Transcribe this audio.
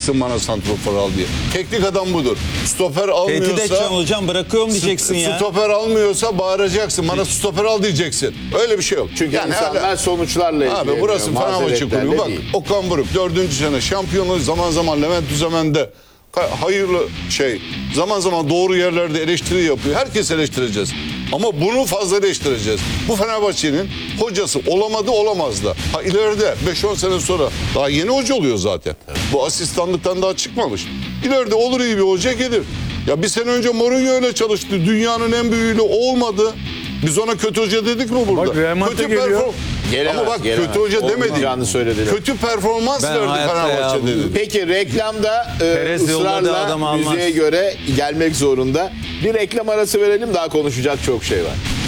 bağıracaksın bana santrafor al diye. Teknik adam budur. Stoper almıyorsa... Tehdit edeceğim hocam, bırakıyorum diyeceksin ya. Stoper almıyorsa bağıracaksın. Bana stoper al diyeceksin. Öyle bir şey yok. Çünkü insanlar sonuçlarla ilgileniyor. Abi burası Fenerbahçe kulübü. Bak değil. Okan Buruk 4. sene şampiyonu, zaman zaman Levent Düzemen'de hayırlı zaman zaman doğru yerlerde eleştiri yapıyor. Herkes eleştireceğiz. Ama bunu fazla eleştireceğiz. Bu Fenerbahçe'nin hocası olamadı, olamaz da. İleride 5-10 sene sonra daha yeni hoca oluyor zaten. Bu asistanlıktan daha çıkmamış. İleride olur iyi bir hoca gelir. Ya bir sene önce Mourinho öyle çalıştı. Dünyanın en büyüğüyle olmadı. Biz ona kötü hoca dedik mi burada? Bak, Real Madrid kötü geliyor. Ama bak kötü hoca demedik. Olmayacağını söylediler. Kötü performans Ben verdi hayatta Fenerbahçe ya, dedi. Peki reklamda Perez yolladığı adam ısrarla almaz. müziğe göre gelmek zorunda. Bir reklam arası verelim, daha konuşacak çok şey var.